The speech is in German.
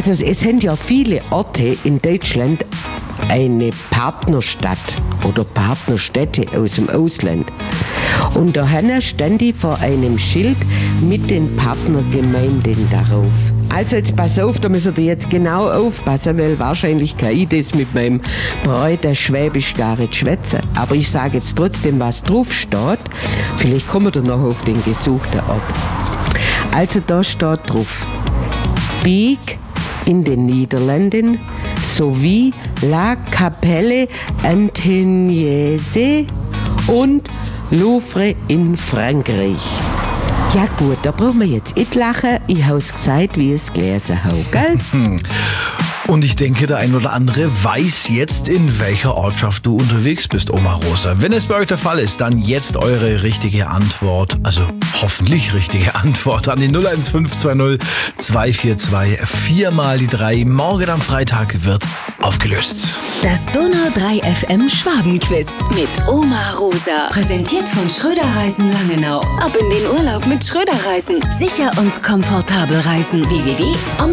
Also es sind ja viele Orte in Deutschland eine Partnerstadt oder Partnerstädte aus dem Ausland. Und da stand ich vor einem Schild mit den Partnergemeinden darauf. Also jetzt pass auf, da müsst ihr jetzt genau aufpassen, weil wahrscheinlich kann ich das mit meinem breiten Schwäbisch gar nicht schwätzen. Aber ich sage jetzt trotzdem, was drauf steht. Vielleicht kommen wir noch auf den gesuchten Ort. Also da steht drauf: Beek in den Niederlanden sowie La Capelle Antoniese und Louvre in Frankreich. Ja gut, da brauchen wir jetzt nicht lachen. Ich habe es gesagt, wie ich es gelesen habe, gell? Und ich denke, der ein oder andere weiß jetzt, in welcher Ortschaft du unterwegs bist, Oma Rosa. Wenn es bei euch der Fall ist, dann jetzt eure richtige Antwort, also hoffentlich richtige Antwort an die 01520 242 4 mal die 3. Morgen am Freitag wird aufgelöst. Das Donau 3 FM Schwabenquiz mit Oma Rosa. Präsentiert von Schröder Reisen Langenau. Ab in den Urlaub mit Schröder Reisen. Sicher und komfortabel reisen. www.omnibus.com